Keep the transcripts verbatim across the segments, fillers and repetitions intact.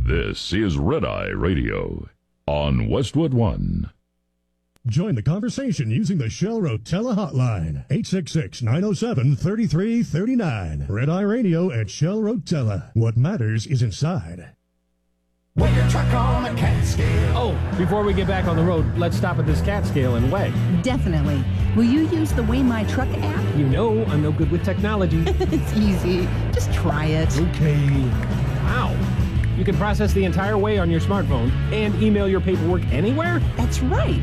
This is Red Eye Radio on Westwood One. Join the conversation using the Shell Rotella hotline, eight six six, nine oh seven, three three three nine. Red Eye Radio at Shell Rotella. What matters is inside. Weigh your truck on a cat scale. Oh, before we get back on the road, let's stop at this cat scale and weigh. Definitely. Will you use the Weigh My Truck app? You know I'm no good with technology. It's easy. Just try it. Okay. Wow. You can process the entire weigh on your smartphone and email your paperwork anywhere? That's right.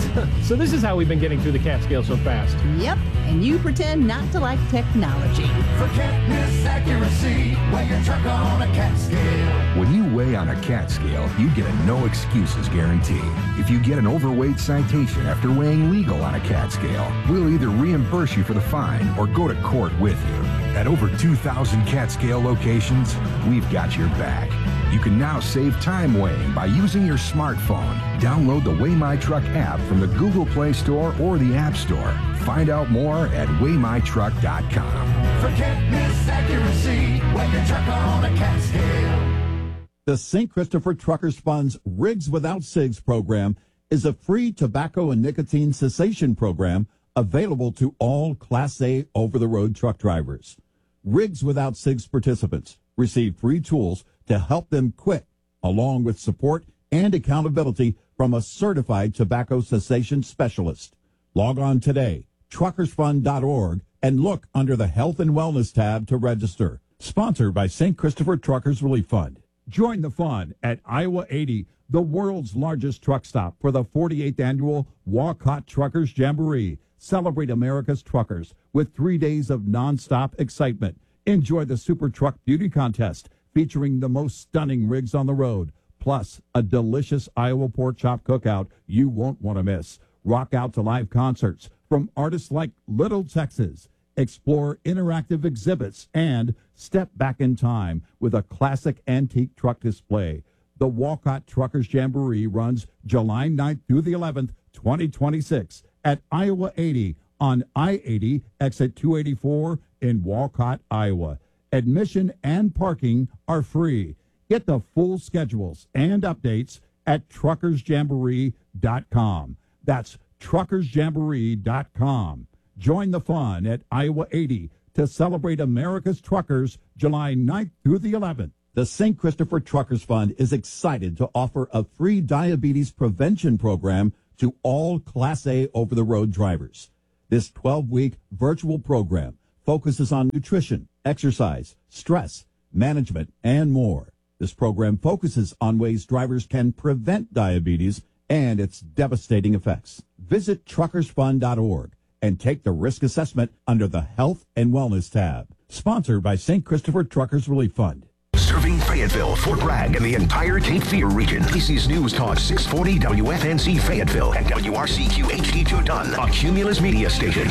So this is how we've been getting through the cat scale so fast. Yep, and you pretend not to like technology. For can't-miss accuracy, weigh your truck on a cat scale. When you weigh on a cat scale, you get a no excuses guarantee. If you get an overweight citation after weighing legal on a cat scale, we'll either reimburse you for the fine or go to court with you. At over two thousand cat scale locations, we've got your back. You can now save time weighing by using your smartphone. Download the Weigh My Truck app from the Google Play Store or the App Store. Find out more at weigh my truck dot com. For can't-miss accuracy, weigh your truck on a cat scale. The Saint Christopher Truckers Fund's Rigs Without Cigs program is a free tobacco and nicotine cessation program available to all Class A over-the-road truck drivers. Rigs Without Cigs participants receive free tools to help them quit, along with support and accountability from a certified tobacco cessation specialist. Log on today, truckers fund dot org, and look under the Health and Wellness tab to register. Sponsored by Saint Christopher Truckers Relief Fund. Join the fun at Iowa eighty, the world's largest truck stop, for the forty-eighth annual Walcott Truckers Jamboree. Celebrate America's truckers with three days of nonstop excitement. Enjoy the Super Truck Beauty Contest, featuring the most stunning rigs on the road, plus a delicious Iowa pork chop cookout you won't want to miss. Rock out to live concerts from artists like Little Texas. Explore interactive exhibits and step back in time with a classic antique truck display. The Walcott Truckers Jamboree runs July ninth through the eleventh, twenty twenty-six at Iowa eighty on I eighty, exit two eighty-four in Walcott, Iowa. Admission and parking are free. Get the full schedules and updates at truckers jamboree dot com. That's truckers jamboree dot com. Join the fun at Iowa eighty to celebrate America's truckers July ninth through the eleventh. The Saint Christopher Truckers Fund is excited to offer a free diabetes prevention program to all Class A over-the-road drivers. This twelve-week virtual program focuses on nutrition, exercise, stress, management, and more. This program focuses on ways drivers can prevent diabetes and its devastating effects. Visit truckers fund dot org and take the risk assessment under the Health and Wellness tab. Sponsored by Saint Christopher Truckers Relief Fund. Serving Fayetteville, Fort Bragg, and the entire Cape Fear region. This is News Talk six forty W F N C Fayetteville and W R C Q H D two Dunn, a Cumulus media station.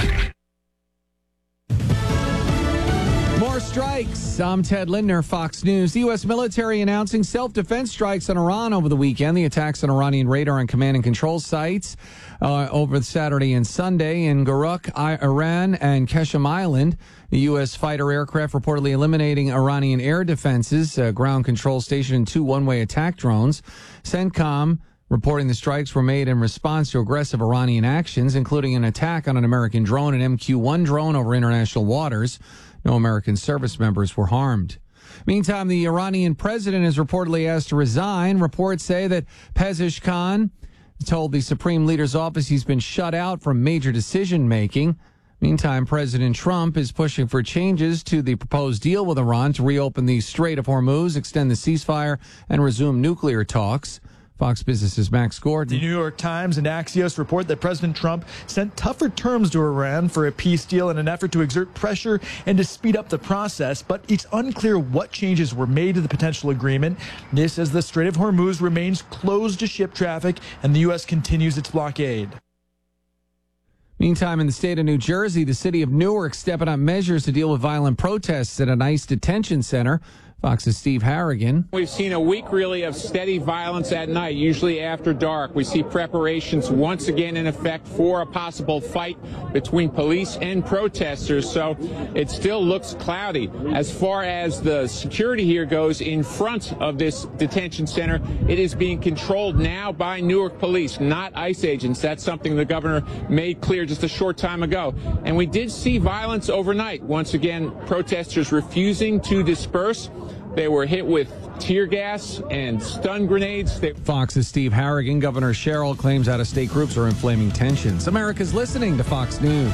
More strikes. I'm Ted Lindner, Fox News. The U S military announcing self-defense strikes on Iran over the weekend. The attacks on Iranian radar and command and control sites uh, over Saturday and Sunday in Guruk, Iran, and Keshem Island. The U S fighter aircraft reportedly eliminating Iranian air defenses, a ground control station, and two one-way attack drones. CENTCOM reporting the strikes were made in response to aggressive Iranian actions, including an attack on an American drone, an M Q one drone, over international waters. No American service members were harmed. Meantime, the Iranian president is reportedly asked to resign. Reports say that Pezeshkian told the Supreme Leader's office he's been shut out from major decision-making. Meantime, President Trump is pushing for changes to the proposed deal with Iran to reopen the Strait of Hormuz, extend the ceasefire, and resume nuclear talks. Fox Business's Max Gordon. The New York Times and Axios report that President Trump sent tougher terms to Iran for a peace deal in an effort to exert pressure and to speed up the process, but it's unclear what changes were made to the potential agreement. This as the Strait of Hormuz remains closed to ship traffic and the U S continues its blockade. Meantime, in the state of New Jersey, the city of Newark stepping up measures to deal with violent protests at an ICE detention center. Fox's Steve Harrigan. We've seen a week, really, of steady violence at night, usually after dark. We see preparations once again in effect for a possible fight between police and protesters, so it still looks cloudy. As far as the security here goes in front of this detention center, it is being controlled now by Newark police, not ICE agents. That's something the governor made clear just a short time ago. And we did see violence overnight. Once again, protesters refusing to disperse. They were hit with tear gas and stun grenades. They- Fox's Steve Harrigan. Governor Sherrill claims out-of-state groups are inflaming tensions. America's listening to Fox News.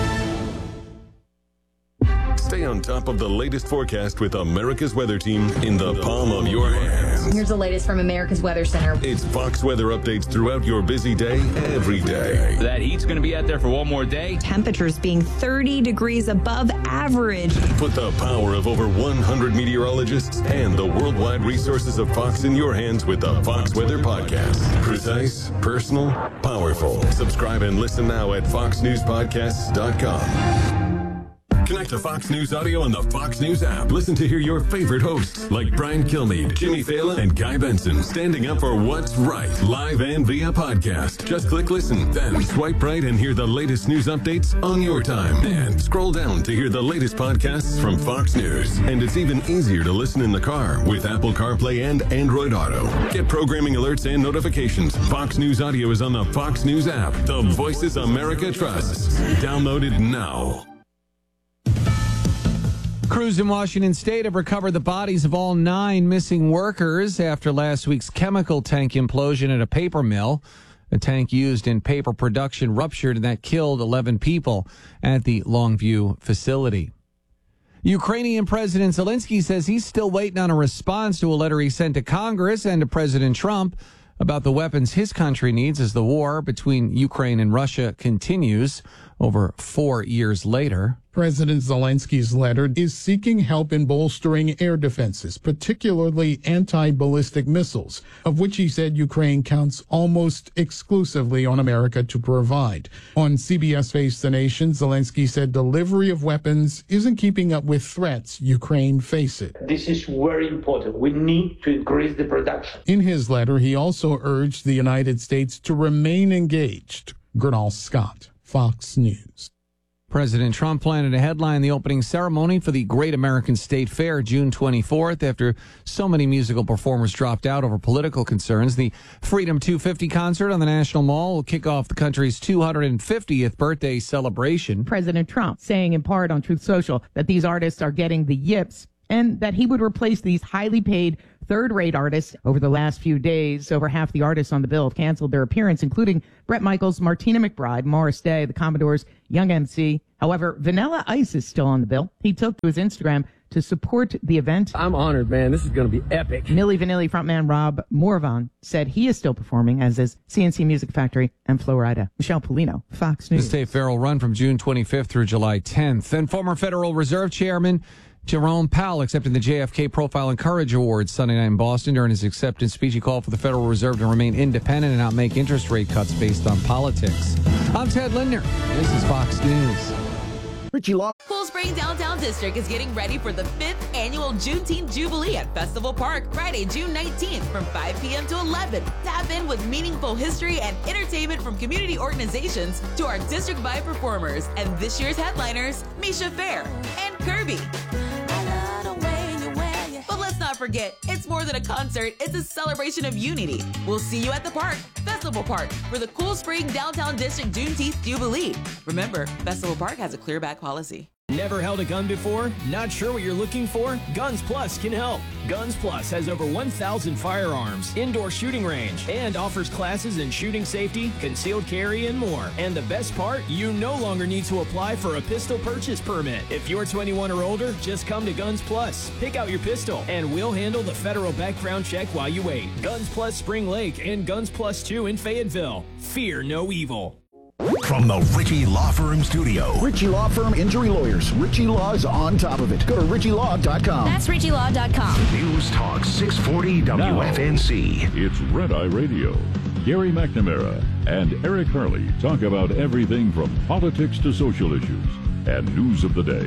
Stay on top of the latest forecast with America's Weather Team in the palm of your hands. Here's the latest from America's Weather Center. It's Fox weather updates throughout your busy day, every day. That heat's going to be out there for one more day. Temperatures being thirty degrees above average. Put the power of over one hundred meteorologists and the worldwide resources of Fox in your hands with the Fox Weather Podcast. Precise, personal, powerful. Subscribe and listen now at fox news podcasts dot com. Connect to Fox News Audio on the Fox News app. Listen to hear your favorite hosts like Brian Kilmeade, Jimmy Fallon, and Guy Benson standing up for what's right, live and via podcast. Just click listen, then swipe right and hear the latest news updates on your time. And scroll down to hear the latest podcasts from Fox News. And it's even easier to listen in the car with Apple CarPlay and Android Auto. Get programming alerts and notifications. Fox News Audio is on the Fox News app. The voices America trusts. Download it now. Crews in Washington State have recovered the bodies of all nine missing workers after last week's chemical tank implosion at a paper mill. A tank used in paper production ruptured, and that killed eleven people at the Longview facility. Ukrainian President Zelensky says he's still waiting on a response to a letter he sent to Congress and to President Trump about the weapons his country needs as the war between Ukraine and Russia continues over four years later. President Zelensky's letter is seeking help in bolstering air defenses, particularly anti-ballistic missiles, of which he said Ukraine counts almost exclusively on America to provide. On C B S Face the Nation, Zelensky said delivery of weapons isn't keeping up with threats Ukraine faces. This is very important. We need to increase the production. In his letter, he also urged the United States to remain engaged. Gernal Scott, Fox News. President Trump planted to headline the opening ceremony for the Great American State Fair June twenty-fourth after so many musical performers dropped out over political concerns. The Freedom two fifty concert on the National Mall will kick off the country's two hundred fiftieth birthday celebration. President Trump saying in part on Truth Social that these artists are getting the yips and that he would replace these highly paid third-rate artists. Over the last few days, over half the artists on the bill have canceled their appearance, including Bret Michaels, Martina McBride, Morris Day, the Commodores, Young M C. However, Vanilla Ice is still on the bill. He took to his Instagram to support the event. I'm honored, man. This is going to be epic. Milli Vanilli frontman Rob Morvan said he is still performing, as is C N C Music Factory and Flo Rida. Michelle Polino, Fox News. The State Fair will run from June twenty-fifth through July tenth. And former Federal Reserve Chairman Jerome Powell accepted the J F K Profile and Courage Award Sunday night in Boston. During his acceptance speech, he called for the Federal Reserve to remain independent and not make interest rate cuts based on politics. I'm Ted Lindner. This is Fox News. Richie Law. Cool Spring Downtown District is getting ready for the fifth annual Juneteenth Jubilee at Festival Park, Friday, June nineteenth from five p.m. to eleven. Tap in with meaningful history and entertainment from community organizations to our district-wide performers and this year's headliners, Misha Fair and Kirby. But let's not forget, it's more than a concert, it's a celebration of unity. We'll see you at the park, Festival Park, for the Cool Spring Downtown District Juneteenth Jubilee. Remember, Festival Park has a clear back policy. Never held a gun before? Not sure what you're looking for? Guns Plus can help. Guns Plus has over one thousand firearms, indoor shooting range, and offers classes in shooting safety, concealed carry, and more. And the best part, you no longer need to apply for a pistol purchase permit. If you're twenty-one or older, just come to Guns Plus. Pick out your pistol, and we'll handle the federal background check while you wait. Guns Plus Spring Lake and Guns Plus two in Fayetteville. Fear no evil. From the Ritchie Law Firm studio. Ritchie Law Firm Injury Lawyers. Ritchie Law is on top of it. Go to ritchie law dot com. That's ritchie law dot com. News Talk six forty W F N C. Now, it's Red Eye Radio. Gary McNamara and Eric Hurley talk about everything from politics to social issues and news of the day.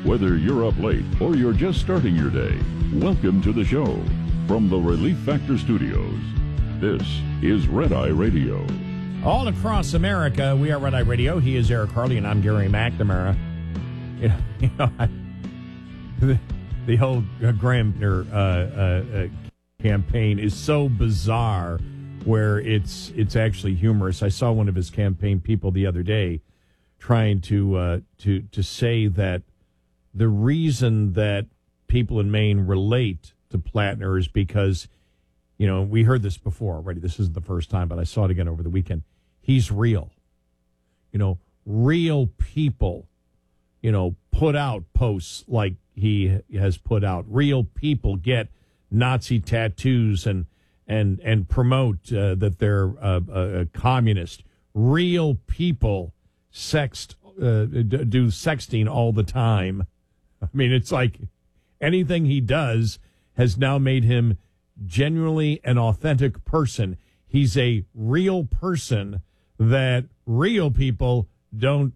Whether you're up late or you're just starting your day, welcome to the show. From the Relief Factor Studios, this is Red Eye Radio. All across America, we are Red Eye Radio. He is Eric Harley, and I'm Gary McNamara. You know, you know I, the, the whole uh, Graham uh, uh, uh, campaign is so bizarre, where it's it's actually humorous. I saw one of his campaign people the other day trying to uh, to to say that the reason that people in Maine relate to Plattner is because, you know, we heard this before already. This isn't the first time, but I saw it again over the weekend. He's real. You know, real people, you know, put out posts like he has put out. Real people get Nazi tattoos and and and promote uh, that they're uh, a communist. Real people sext uh, do sexting all the time. I mean, it's like anything he does has now made him genuinely an authentic person. He's a real person that real people don't,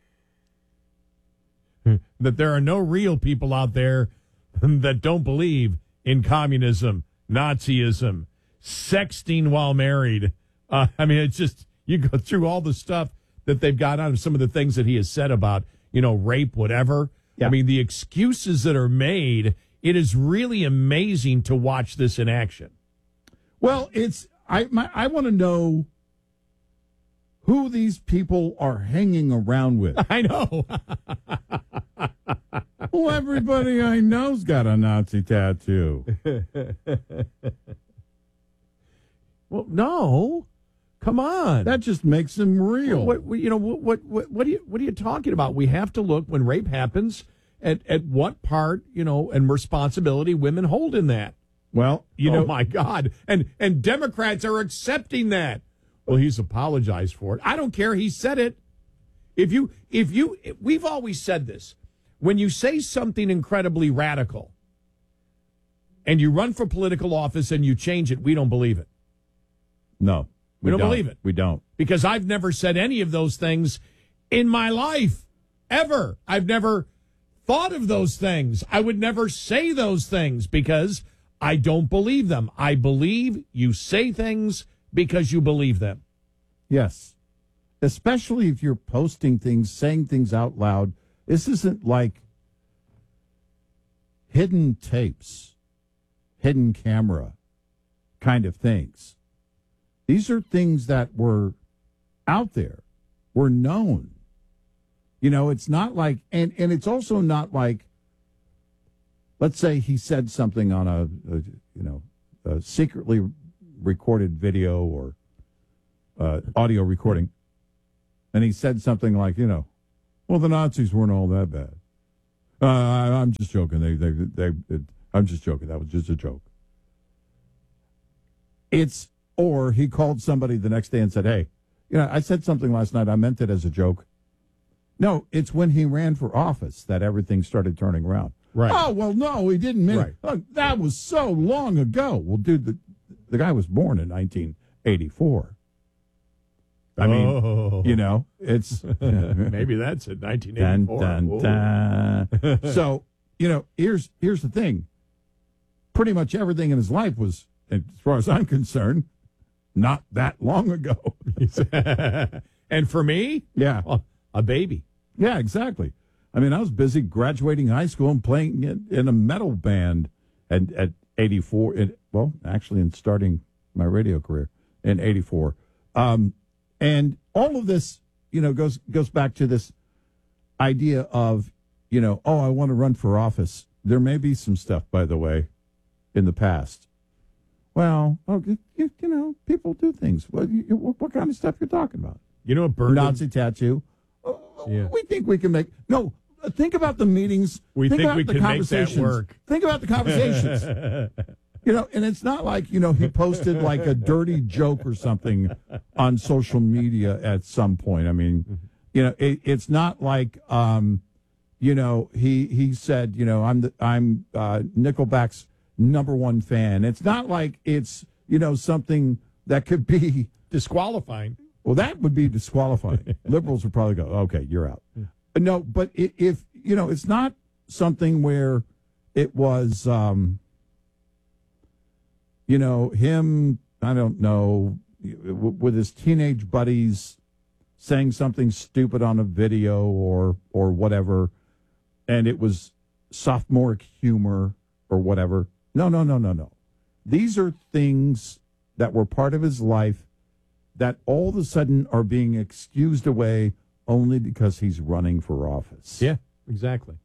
that there are no real people out there that don't believe in communism, Nazism, sexting while married. Uh, I mean, it's just, you go through all the stuff that they've got on him, some of the things that he has said about, you know, rape, whatever. Yeah. I mean, the excuses that are made, it is really amazing to watch this in action. Well, it's, I, my, I want to know who these people are hanging around with. I know. Well, everybody I know's got a Nazi tattoo. Well, no. Come on. That just makes him real. What, what you know? What, what what are you what are you talking about? We have to look when rape happens at at what part, you know, and responsibility women hold in that. Well, you oh know, my God, and and Democrats are accepting that. Well, he's apologized for it. I don't care. He said it. If you if you we've always said this. When you say something incredibly radical and you run for political office and you change it, we don't believe it. No. We, we don't, don't believe it. We don't. Because I've never said any of those things in my life, ever. I've never thought of those things. I would never say those things because I don't believe them. I believe you say things because you believe them. Yes. Especially if you're posting things, saying things out loud. This isn't like hidden tapes, hidden camera kind of things. These are things that were out there, were known. You know, it's not like, and, and it's also not like, let's say he said something on a, a you know, a secretly recorded video or uh, audio recording, and he said something like, you know, well, the Nazis weren't all that bad. Uh, I, I'm just joking. They, they, they, it, I'm just joking. That was just a joke. It's, or he called somebody the next day and said, hey, you know, I said something last night. I meant it as a joke. No, it's when he ran for office that everything started turning around. Right. Oh, well, no, he didn't mean right. it. Look, that was so long ago. Well, dude, the, the guy was born in nineteen eighty-four. I mean, oh. you know, it's... Maybe that's it, nineteen eighty-four. Dun, dun, dun. So, you know, here's here's the thing. Pretty much everything in his life was, as far as I'm concerned, not that long ago. And for me? Yeah. Well, a baby. Yeah, exactly. I mean, I was busy graduating high school and playing in, in a metal band at, at eighty-four. It, well, actually, in starting my radio career in eighty-four. Um, and all of this, you know, goes goes back to this idea of, you know, oh, I want to run for office. There may be some stuff, by the way, in the past. Well, oh, you, you know, people do things. What, you, what, what kind of stuff you're talking about? You know, a bird Nazi tattoo. Yeah. We think we can make no. Think about the meetings. We think, think about we the can conversations. make that work. Think about the conversations. You know, and it's not like, you know, he posted like a dirty joke or something on social media at some point. I mean, you know, it, it's not like, um, you know, he he said, you know, I'm the, I'm uh, Nickelback's number one fan. It's not like it's, you know, something that could be disqualifying. Well, that would be disqualifying. Liberals would probably go, okay, you're out. No, but if, you know, it's not something where it was, um, you know, him, I don't know, with his teenage buddies saying something stupid on a video or or whatever, and it was sophomoric humor or whatever. No, no, no, no, no. These are things that were part of his life that all of a sudden are being excused away only because he's running for office. Yeah, exactly.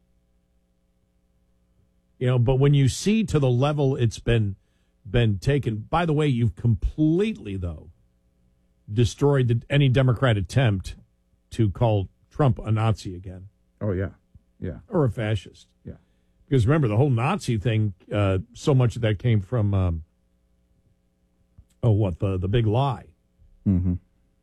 You know, but when you see to the level it's been been taken, by the way, you've completely, though, destroyed the, any Democrat attempt to call Trump a Nazi again. Oh, yeah. Yeah. Or a fascist. Yeah. Because remember, the whole Nazi thing, uh, so much of that came from, um, oh, what, the, the big lie. Mm-hmm.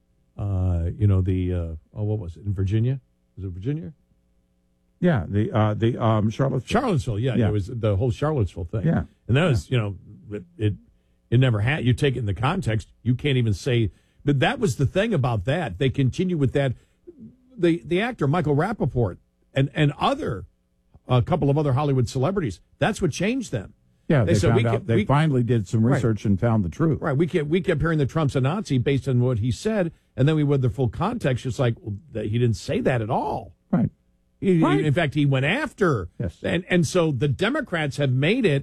Uh, you know, the, uh, oh, what was it, in Virginia? Was it Virginia? Yeah, the uh, the um, Charlottesville. Charlottesville, yeah, Yeah. It was the whole Charlottesville thing. Yeah. And that was, you know, it, it, it never had, you take it in the context, you can't even say, but that was the thing about that. They continue with that. The the actor, Michael Rappaport, and, and other, a couple of other Hollywood celebrities, that's what changed them. Yeah, they, said, found we out, kept- they we- finally did some Right. research and found the truth. Right. We kept, we kept hearing that Trump's a Nazi based on what he said, and then we read the full context. It's like, well, that he didn't say that at all. Right. He, Right. In fact, he went after. Yes. And, and so the Democrats have made it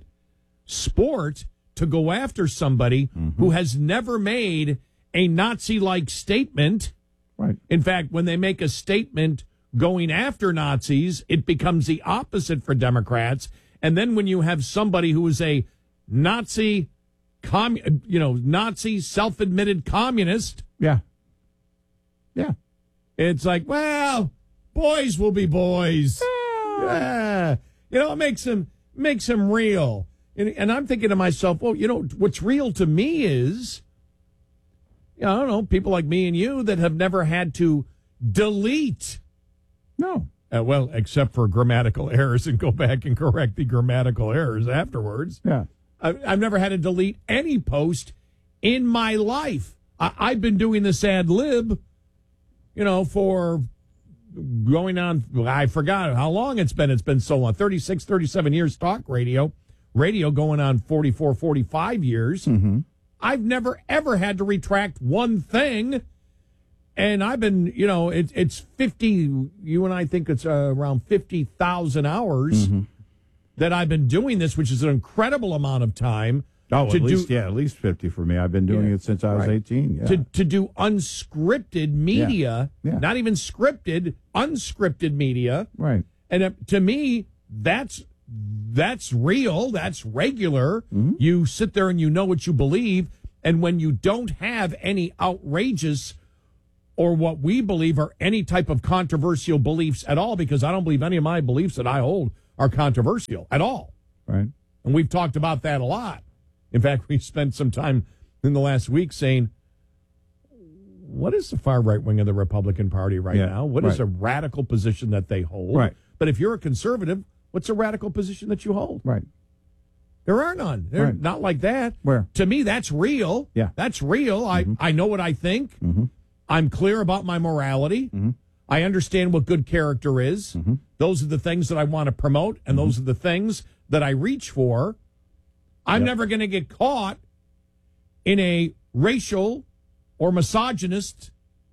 sport to go after somebody who has never made a Nazi-like statement. Right. In fact, when they make a statement going after Nazis, it becomes the opposite for Democrats. And then when you have somebody who is a Nazi, commu- you know, Nazi self-admitted communist, Yeah. Yeah. it's like, well, boys will be boys. Yeah. You know, it makes him makes him real. And, and I'm thinking to myself, well, you know, what's real to me is, you know, I don't know, people like me and you that have never had to delete. No. Uh, well, except for grammatical errors and go back and correct the grammatical errors afterwards. Yeah. I, I've never had to delete any post in my life. I, I've been doing this ad lib, you know, for going on, I forgot how long it's been. It's been so long, thirty-six, thirty-seven years talk radio, radio going on forty-four, forty-five years. Mm-hmm. I've never, ever had to retract one thing. And I've been, you know, it, it's fifty, you and I think it's uh, around fifty thousand hours Mm-hmm. that I've been doing this, which is an incredible amount of time. Oh, to at least, do, yeah, at least fifty for me. I've been doing Yeah. it since I was Right. eighteen. Yeah. to, to do unscripted media, Yeah. Yeah. not even scripted, unscripted media. Right. And uh, to me, that's that's real. That's regular. Mm-hmm. You sit there and you know what you believe. And when you don't have any outrageous or what we believe are any type of controversial beliefs at all, because I don't believe any of my beliefs that I hold are controversial at all. Right. And we've talked about that a lot. In fact, we spent some time in the last week saying, what is the far right wing of the Republican Party right Yeah, now? What is right. a radical position that they hold? Right. But if you're a conservative, what's a radical position that you hold? Right. There are none. They're Right. not like that. Where? To me, that's real. Yeah. That's real. I, I know what I think. Mm-hmm. I'm clear about my morality. Mm-hmm. I understand what good character is. Mm-hmm. Those are the things that I want to promote, and those are the things that I reach for. I'm Yep. never going to get caught in a racial or misogynist,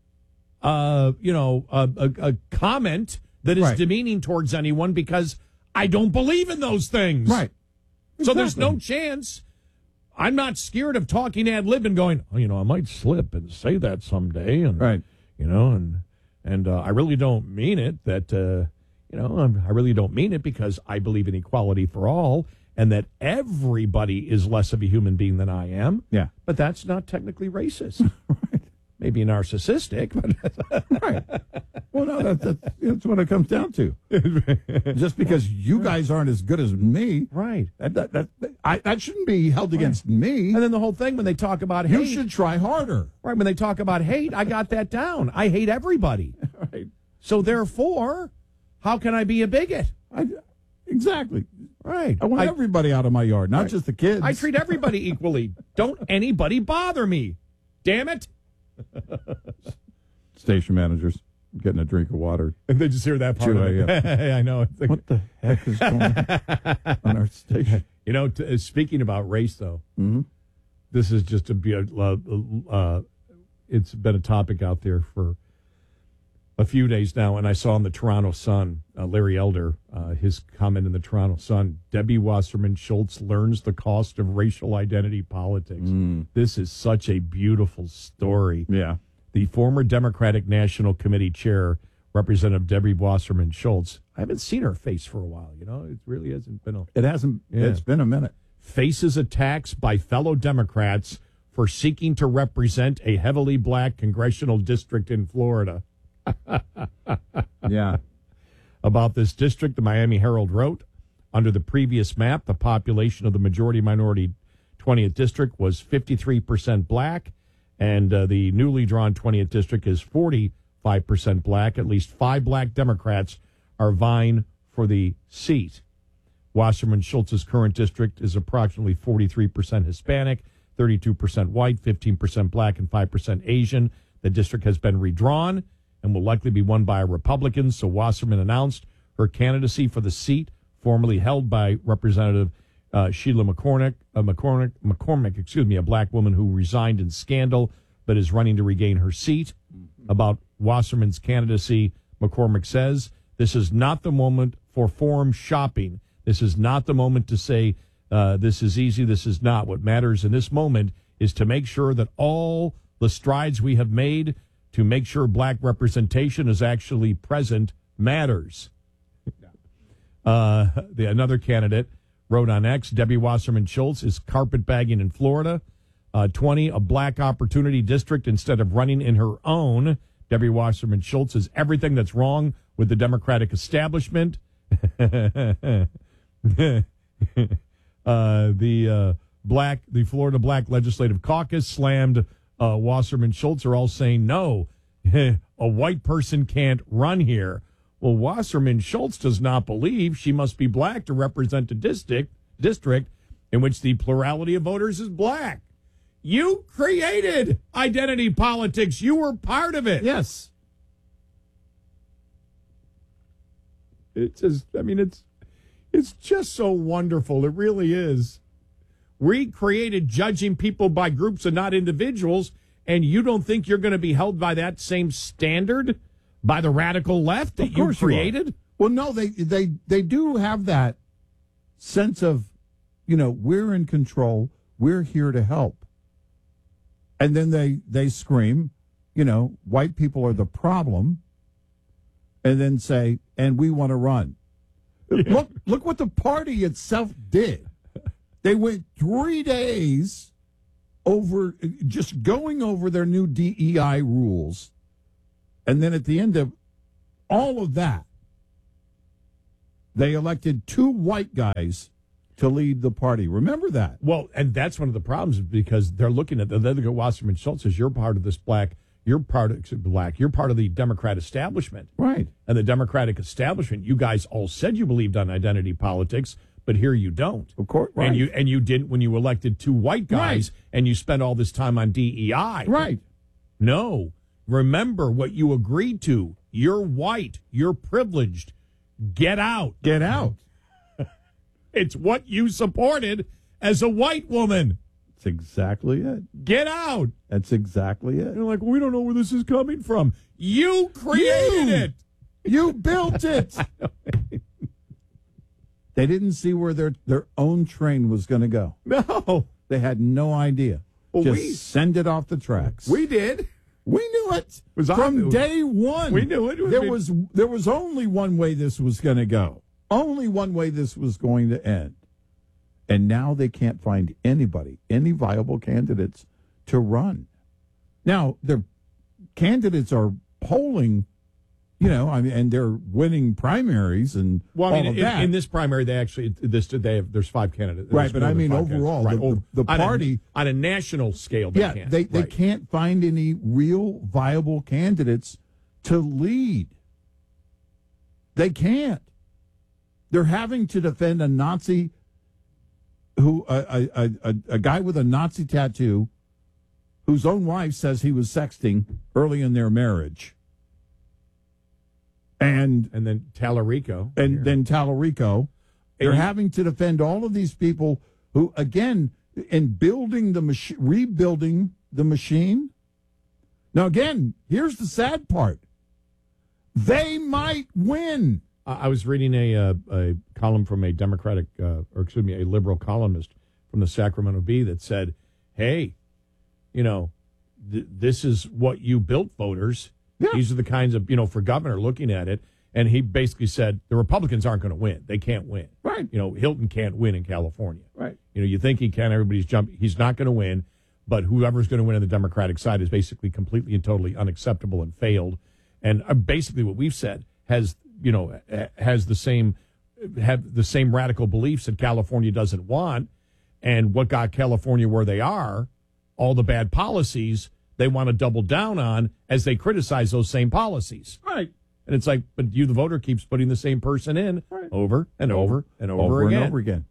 uh, you know, a, a, a comment that is Right. demeaning towards anyone because I don't believe in those things. Right. So there's Exactly. no chance. I'm not scared of talking ad lib and going, oh, you know, I might slip and say that someday, and Right. you know, and and uh, I really don't mean it. That uh, you know, I'm, I really don't mean it because I believe in equality for all, and that everybody is less of a human being than I am. Yeah. But that's not technically racist. Right. Maybe narcissistic, but Right. Well, no, that, that, that's what it comes down to. Just because you guys aren't as good as me, right? That that that, I, that shouldn't be held against me. And then the whole thing when they talk about You hate, should try harder. right? When they talk about hate, I got that down. I hate everybody. Right. So therefore, how can I be a bigot? I, exactly. Right. I want I- everybody out of my yard, not Right. just the kids. I treat everybody equally. Don't anybody bother me. Damn it. Station managers. getting a drink of water. And they just hear that part of it. I know. It's like, what the heck is going on on our station? You know, t- speaking about race, though, mm-hmm. this is just a uh, uh, it's been a topic out there for a few days now, and I saw in the Toronto Sun, uh, Larry Elder, uh, his comment in the Toronto Sun, Debbie Wasserman Schultz learns the cost of racial identity politics. Mm. This is such a beautiful story. Yeah. The former Democratic National Committee chair, Representative Debbie Wasserman Schultz, I haven't seen her face for a while, you know, it really hasn't been a... It hasn't, yeah. It's been a minute. Faces attacks by fellow Democrats for seeking to represent a heavily black congressional district in Florida. Yeah. About this district, the Miami Herald wrote, under the previous map, the population of the majority minority twentieth district was fifty-three percent black, and uh, the newly drawn twentieth district is forty-five percent black. At least five black Democrats are vying for the seat. Wasserman Schultz's current district is approximately forty-three percent Hispanic, thirty-two percent white, fifteen percent black, and five percent Asian. The district has been redrawn and will likely be won by a Republican, so Wasserman announced her candidacy for the seat formerly held by Representative uh, Sheila McCormick, uh, McCormick, McCormick, excuse me, a black woman who resigned in scandal but is running to regain her seat. About Wasserman's candidacy, McCormick says, this is not the moment for forum shopping. This is not the moment to say, uh, this is easy, this is not. What matters in this moment is to make sure that all the strides we have made to make sure black representation is actually present matters. Uh, the another candidate wrote on X, Debbie Wasserman Schultz is carpetbagging in Florida. Uh, twenty, a black opportunity district instead of running in her own. Debbie Wasserman Schultz is everything that's wrong with the Democratic establishment. uh, the uh, black, the Florida Black Legislative Caucus slammed uh, Wasserman Schultz. Are all saying no, a white person can't run here. Well, Wasserman Schultz does not believe she must be black to represent a district district in which the plurality of voters is black. You created identity politics. You were part of it. Yes. It's just, I mean, it's it's just so wonderful. It really is. We created judging people by groups and not individuals, and you don't think you're going to be held by that same standard by the radical left that you created? You well, no, they they they do have that sense of, you know, we're in control. We're here to help. And then they, they scream, you know, white people are the problem, and then say, and we want to run. Yeah. Look, look what the party itself did. They went three days over just going over their new D E I rules. And then at the end of all of that, they elected two white guys to lead the party. Remember that? Well, and that's one of the problems because they're looking at the they look at Wasserman Schultz as you're part of this black, you're part of black, you're part of the Democrat establishment. Right. And the Democratic establishment, you guys all said you believed on identity politics, but here you don't. Of course. Right. And you and you didn't when you elected two white guys right. and you spent all this time on D E I. Right. No. Remember what you agreed to. You're white. You're privileged. Get out. Get out. It's what you supported as a white woman. That's exactly it. Get out. That's exactly it. You're like, we don't know where this is coming from. You created you, it. You built it. They didn't see where their, their own train was going to go. No. They had no idea. Well, Just we, send it off the tracks. We did. We knew it was from on, day one. We knew it. it was there been, was there was only one way this was going to go. Only one way this was going to end. And now they can't find anybody, any viable candidates to run. Now, their candidates are polling, you know, I mean, and they're winning primaries and well, I mean, all of in, that. in this primary, they actually this they have there's five candidates, right? But I mean, overall, right, the, over, the, the party on a, on a national scale, they yeah, can't. they they right. can't find any real viable candidates to lead. They can't. They're having to defend a Nazi who a a, a a guy with a Nazi tattoo whose own wife says he was sexting early in their marriage. And and then Tallarico. And Here. then Tallarico. They're having to defend all of these people who, again, in building the machine, rebuilding the machine. Now, again, here's the sad part. They might win. I was reading a uh, a column from a Democratic, uh, or excuse me, a liberal columnist from the Sacramento Bee that said, hey, you know, th- this is what you built, voters. Yeah. These are the kinds of, you know, for governor looking at it. And he basically said the Republicans aren't going to win. They can't win. Right. You know, Hilton can't win in California. Right. You know, you think he can, everybody's jumping. He's not going to win. But whoever's going to win on the Democratic side is basically completely and totally unacceptable and failed. And uh, basically what we've said has, you know, has the same, have the same radical beliefs that California doesn't want. And what got California where they are, all the bad policies they want to double down on as they criticize those same policies. Right. And it's like, but you, the voter, keeps putting the same person in right. over and over and over, over again. and over again.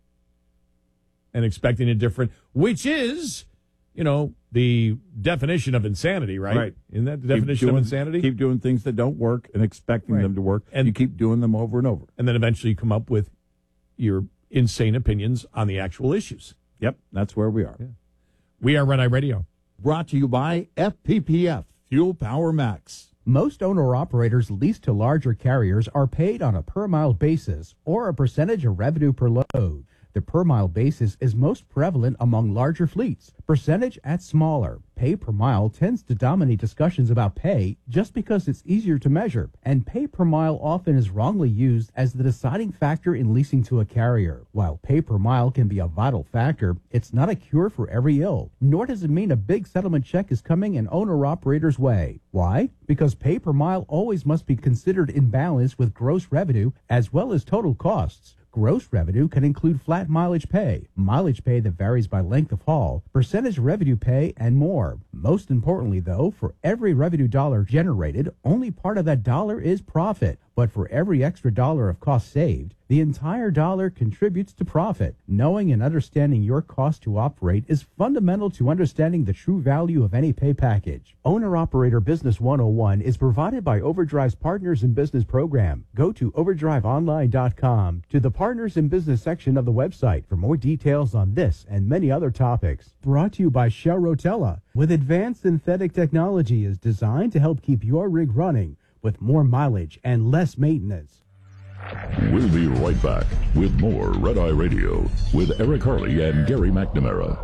And expecting a different, which is, you know, the definition of insanity, right? Right. Isn't that the Keep definition doing, of insanity? Keep doing things that don't work and expecting Right. them to work. And you keep doing them over and over. And then eventually you come up with your insane opinions on the actual issues. Yep, that's where we are. Yeah. We are Red Eye Radio. Brought to you by F P P F, Fuel Power Max. Most owner-operators leased to larger carriers are paid on a per-mile basis or a percentage of revenue per load. The per-mile basis is most prevalent among larger fleets. Percentage at smaller. Pay per mile tends to dominate discussions about pay just because it's easier to measure, and pay per mile often is wrongly used as the deciding factor in leasing to a carrier. While pay per mile can be a vital factor, it's not a cure for every ill, nor does it mean a big settlement check is coming an owner-operator's way. Why? Because pay per mile always must be considered in balance with gross revenue as well as total costs. Gross revenue can include flat mileage pay, mileage pay that varies by length of haul, percentage revenue pay, and more. Most importantly, though, for every revenue dollar generated, only part of that dollar is profit. But for every extra dollar of cost saved, the entire dollar contributes to profit. Knowing and understanding your cost to operate is fundamental to understanding the true value of any pay package. Owner-Operator Business one oh one is provided by Overdrive's Partners in Business program. Go to overdrive online dot com to the Partners in Business section of the website for more details on this and many other topics. Brought to you by Shell Rotella, with advanced synthetic technology is designed to help keep your rig running with more mileage and less maintenance. We'll be right back with more Red Eye Radio with Eric Harley and Gary McNamara.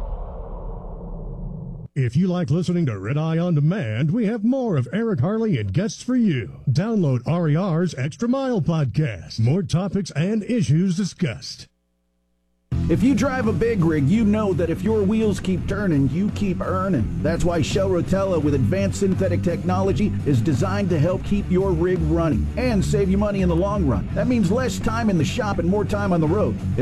If you like listening to Red Eye On Demand, we have more of Eric Harley and guests for you. Download R E R's Extra Mile podcast. More topics and issues discussed. If you drive a big rig, you know that if your wheels keep turning, you keep earning. That's why Shell Rotella with advanced synthetic technology is designed to help keep your rig running and save you money in the long run. That means less time in the shop and more time on the road.